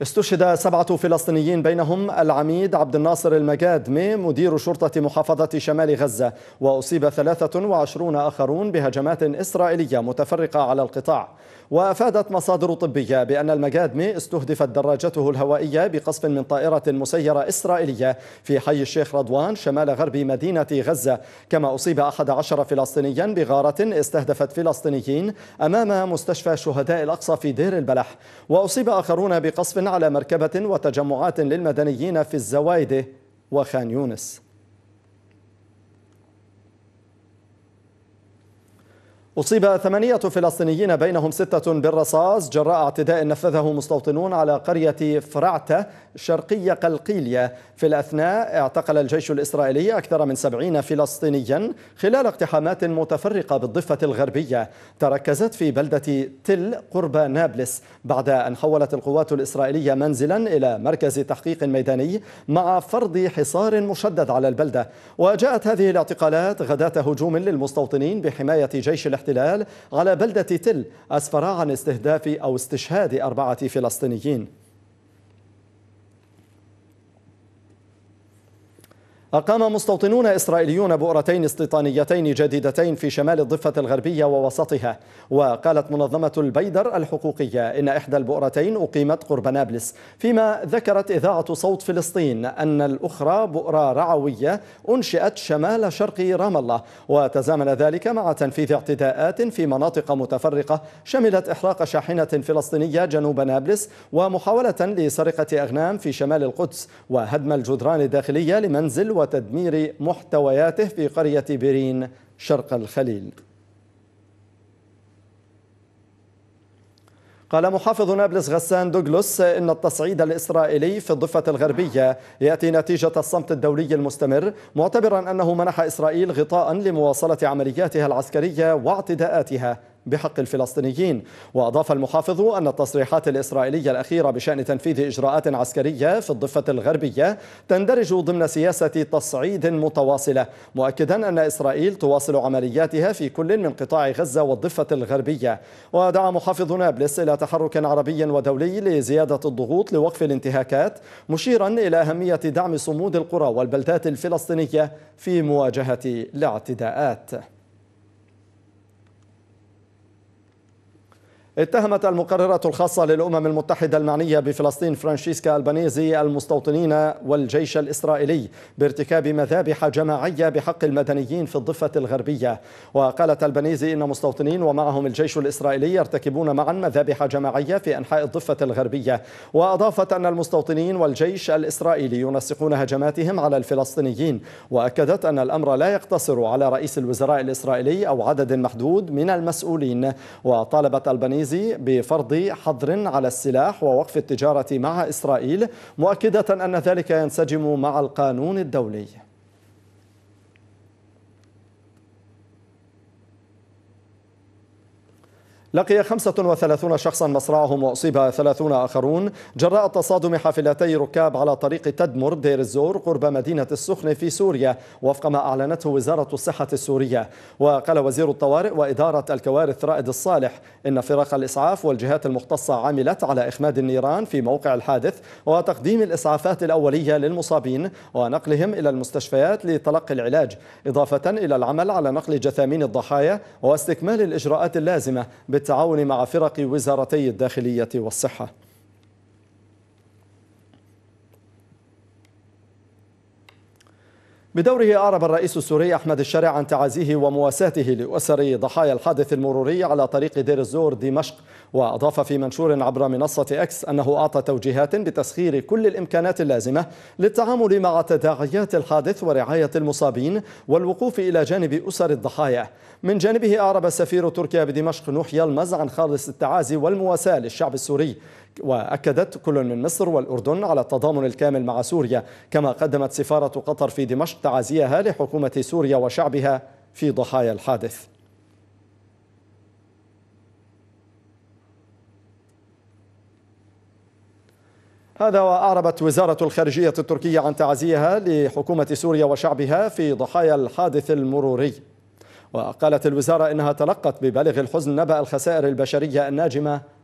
استشهد 7 فلسطينيين بينهم العميد عبد الناصر المجادمي مدير شرطة محافظة شمال غزة، وأصيب 23 آخرون بهجمات إسرائيلية متفرقة على القطاع. وأفادت مصادر طبية بأن المجادمي استهدفت دراجته الهوائية بقصف من طائرة مسيرة إسرائيلية في حي الشيخ رضوان شمال غرب مدينة غزة، كما أصيب 11 فلسطينيا بغارة استهدفت فلسطينيين أمام مستشفى شهداء الأقصى في دير البلح، وأصيب آخرون بقصف على مركبة وتجمعات للمدنيين في الزوايدة وخان يونس. أصيب 8 فلسطينيين بينهم 6 بالرصاص جراء اعتداء نفذه مستوطنون على قرية فرعتة شرقي قلقيلية. في الأثناء اعتقل الجيش الإسرائيلي أكثر من 70 فلسطينيا خلال اقتحامات متفرقة بالضفة الغربية تركزت في بلدة تل قرب نابلس، بعد أن حولت القوات الإسرائيلية منزلا إلى مركز تحقيق ميداني مع فرض حصار مشدد على البلدة. وجاءت هذه الاعتقالات غداة هجوم للمستوطنين بحماية جيش الاحتلال على بلدة تل أسفر عن استهداف أو استشهاد 4 فلسطينيين. أقام مستوطنون إسرائيليون بؤرتين استيطانيتين جديدتين في شمال الضفة الغربية ووسطها. وقالت منظمة البيدر الحقوقية إن إحدى البؤرتين أقيمت قرب نابلس، فيما ذكرت إذاعة صوت فلسطين أن الأخرى بؤرة رعوية أنشئت شمال شرق رام الله. وتزامن ذلك مع تنفيذ اعتداءات في مناطق متفرقة شملت إحراق شاحنة فلسطينية جنوب نابلس ومحاولة لسرقة أغنام في شمال القدس وهدم الجدران الداخلية لمنزل وتدمير محتوياته في قرية بيرين شرق الخليل. قال محافظ نابلس غسان دوغلوس إن التصعيد الإسرائيلي في الضفة الغربية يأتي نتيجة الصمت الدولي المستمر، معتبرا أنه منح إسرائيل غطاء لمواصلة عملياتها العسكرية واعتداءاتها بحق الفلسطينيين. وأضاف المحافظ أن التصريحات الإسرائيلية الأخيرة بشأن تنفيذ إجراءات عسكرية في الضفة الغربية تندرج ضمن سياسة تصعيد متواصلة، مؤكدا أن إسرائيل تواصل عملياتها في كل من قطاع غزة والضفة الغربية. ودعا محافظ نابلس إلى تحرك عربي ودولي لزيادة الضغوط لوقف الانتهاكات، مشيرا إلى أهمية دعم صمود القرى والبلدات الفلسطينية في مواجهة الاعتداءات. اتهمت المقررة الخاصة للأمم المتحدة المعنية بفلسطين فرانشيسكا ألبانيزي المستوطنين والجيش الإسرائيلي بارتكاب مذابح جماعية بحق المدنيين في الضفة الغربية. وقالت ألبانيزي إن مستوطنين ومعهم الجيش الإسرائيلي يرتكبون معا مذابح جماعية في أنحاء الضفة الغربية. وأضافت أن المستوطنين والجيش الإسرائيلي ينسقون هجماتهم على الفلسطينيين، وأكدت أن الأمر لا يقتصر على رئيس الوزراء الإسرائيلي أو عدد محدود من المسؤولين. وطالبت ألبانيزي بفرض حظر على السلاح ووقف التجارة مع إسرائيل، مؤكدة أن ذلك ينسجم مع القانون الدولي. لقي 35 شخصا مصرعهم وأصيب 30 آخرون جراء تصادم حافلتي ركاب على طريق تدمر دير الزور قرب مدينة السخنة في سوريا، وفق ما أعلنته وزارة الصحة السورية. وقال وزير الطوارئ وإدارة الكوارث رائد الصالح إن فرق الإسعاف والجهات المختصة عملت على إخماد النيران في موقع الحادث وتقديم الإسعافات الأولية للمصابين ونقلهم إلى المستشفيات لتلقي العلاج، إضافة إلى العمل على نقل جثامين الضحايا واستكمال الإجراءات اللازمة بالتعاون مع فرق وزارتي الداخلية والصحة. بدوره أعرب الرئيس السوري أحمد الشارع عن تعازيه ومواساته لأسر ضحايا الحادث المروري على طريق دير الزور دمشق. وأضاف في منشور عبر منصة إكس أنه أعطى توجيهات بتسخير كل الإمكانات اللازمة للتعامل مع تداعيات الحادث ورعاية المصابين والوقوف إلى جانب أسر الضحايا. من جانبه أعرب سفير تركيا بدمشق نوح يلمز عن خالص التعازي والمواساة للشعب السوري، وأكدت كل من مصر والأردن على التضامن الكامل مع سوريا، كما قدمت سفارة قطر في دمشق تعازيها لحكومة سوريا وشعبها في ضحايا الحادث. هذا وأعربت وزارة الخارجية التركية عن تعازيها لحكومة سوريا وشعبها في ضحايا الحادث المروري. وقالت الوزارة إنها تلقت ببالغ الحزن نبأ الخسائر البشرية الناجمة